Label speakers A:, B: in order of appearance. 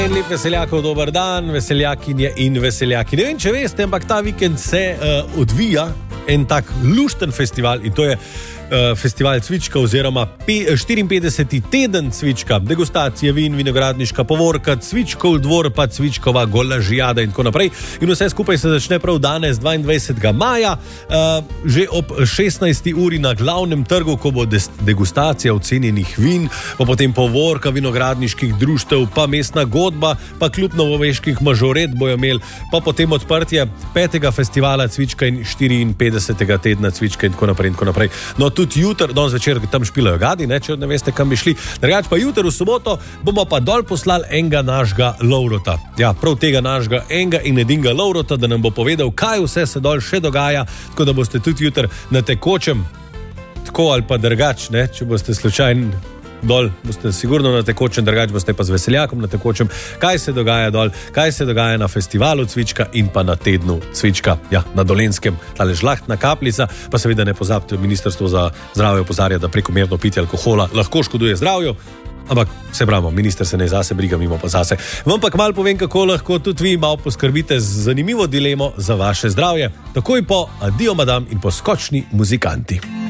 A: En lep veseljakov, dober dan, veseljakinje in veseljaki. Ne vem, če veste, ampak ta vikend se odvija en tak lušten festival in to je festival cvička oziroma 54. teden cvička, degustacije vin, vinogradniška povorka, cvičkov dvor, pa cvičkova golažijada in tako naprej. In vse skupaj se začne prav danes, 22. maja, že ob 16. uri na glavnem trgu, ko bo degustacija ocenjenih vin, pa potem povorka vinogradniških društev, pa mestna godba, pa klub novoveških mažoret bojo imeli, pa potem odprtje 5. festivala cvička in 54. tedna cvička in tako naprej. No, tudi jutr, danes večer tam špilajo gadi, ne, če ne veste, kam bi šli. Drugače pa jutr v soboto bomo pa dol poslali enega našega Lovrota. Ja, prav tega našega enega in edinega Lovrota, da nam bo povedal, kaj vse se dol še dogaja, tako da boste tudi jutr na tekočem, tako ali pa drugač, ne, če boste slučajno dol, boste sigurno na tekočem, drugač boste pa z veseljakom na tekočem, kaj se dogaja dol, kaj se dogaja na festivalu cvička in pa na tednu cvička, ja, na Dolenjskem, tale žlahtna kapljica, pa seveda ne pozabite, Ministrstvo za zdravje opozarja, da prekomerno pitje alkohola lahko škoduje zdravju, ampak se pravimo, minister se ne zase briga, mimo pa zase. Vam pa kmalu povem, kako lahko tudi vi malo poskrbite z zanimivo dilemo za vaše zdravje, takoj po Adijo madam in poskočni muzikanti.